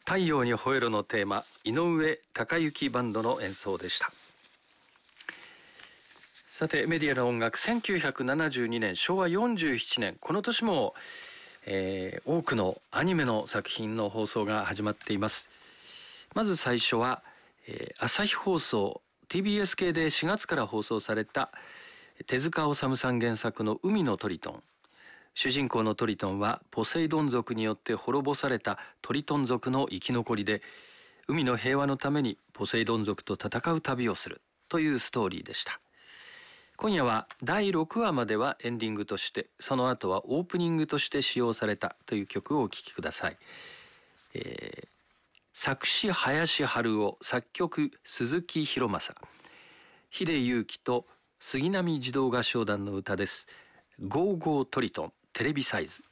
太陽に吠えろのテーマ、井上貴之バンドの演奏でした。さて、メディアの音楽、1972年、昭和47年、この年も、多くのアニメの作品の放送が始まっています。まず最初は、朝日放送 TBS 系で4月から放送された手塚治虫さん原作の海のトリトン。主人公のトリトンはポセイドン族によって滅ぼされたトリトン族の生き残りで、海の平和のためにポセイドン族と戦う旅をするというストーリーでした。今夜は第6話まではエンディングとして、その後はオープニングとして使用されたという曲をお聴きください。作詞林春夫、作曲鈴木博正、秀祐希と杉並児童合唱団の歌です。ゴーゴートリトンテレビサイズ。